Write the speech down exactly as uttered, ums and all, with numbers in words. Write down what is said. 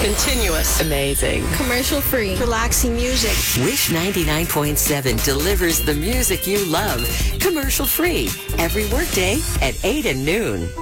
Continuous. Amazing. Commercial-free. Relaxing music. Wish ninety-nine point seven delivers the music you love. Commercial-free. Every workday at eight and noon.